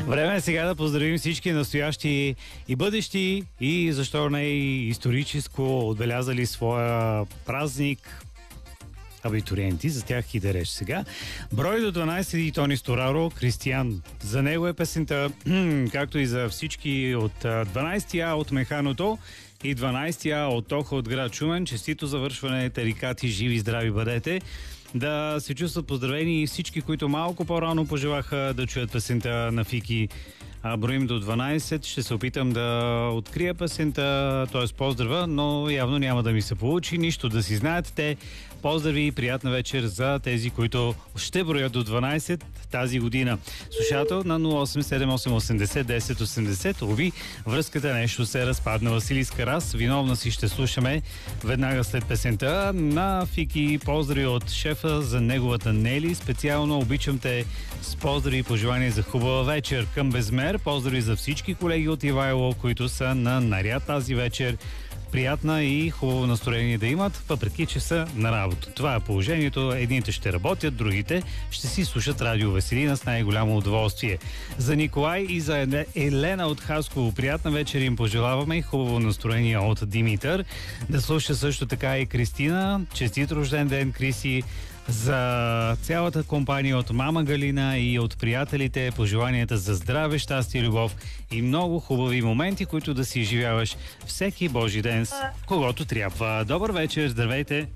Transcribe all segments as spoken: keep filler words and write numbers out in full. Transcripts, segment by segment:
Време е сега да поздравим всички настоящи и бъдещи и защо не и историческо отбелязали своя празник абитуриенти. За тях и да реч сега. Брой до дванайсет и Тони Стораро, Кристиян. За него е песента, както и за всички от дванайсети А от Механото и дванайсети А от Тохо от град Шумен. Честито завършване, тарикати, живи, здрави бъдете. Да се чувстват поздравени и всички, които малко по-рано пожелаха да чуят песента на Фики. А, броим до дванайсет. Ще се опитам да открия песента, т.е. поздрава, но явно няма да ми се получи. Нищо, да си знаят те. Поздрави и приятна вечер за тези, които ще броят до дванайсет тази година. Слушател на нула осем седем осем осемдесет десет осемдесет. Ови, връзката нещо се разпадна. Василий Скарас, виновна си ще слушаме веднага след песента на Фики. Поздрави от шефа за неговата Нели. Специално обичам те с поздрави и пожелания за хубава вечер към безмер. Поздрави за всички колеги от Ивайло, които са на наряд тази вечер. Приятна и хубаво настроение да имат, въпреки че са на работа. Това е положението. Едните ще работят, другите ще си слушат Радио Веселина с най-голямо удоволствие. За Николай и за Елена от Хасково приятна вечер им пожелаваме и хубаво настроение от Димитър. Да слуша също така и Кристина. Честит рожден ден, Криси. За цялата компания от мама Галина и от приятелите пожеланията за здраве, щастие, любов и много хубави моменти, които да си изживяваш всеки Божи ден с когото трябва. Добър вечер, здравейте!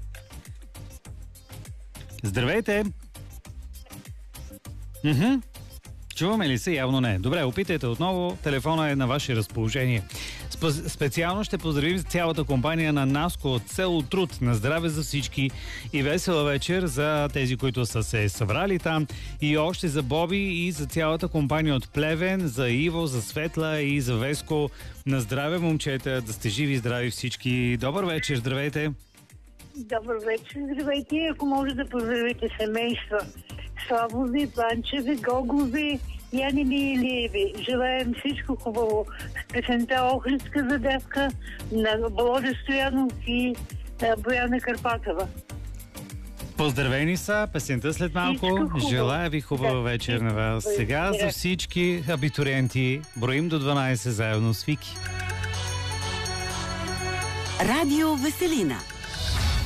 Здравейте! Мхм. Чуваме ли се? Явно не. Добре, опитайте отново. Телефона е на ваше разположение. Специално ще поздравим цялата компания на Наско от село Труд. На здраве за всички и весела вечер за тези, които са се събрали там. И още за Боби и за цялата компания от Плевен, за Иво, за Светла и за Веско. На здраве, момчета, да сте живи и здрави всички. Добър вечер, здравейте! Добър вечер, здравейте! Ако може да поздравите семейства Славови, Панчеви, Гогови, Янини и Илиеви. Желаем всичко хубаво с песента Охридска задавка на Володя Стоянов и Бояна Карпатова. Поздравени са, песента след малко. Желая ви хубава да, вечер на вас. Сега за всички абитуриенти броим до дванайсет заедно с Фики. Радио Веселина.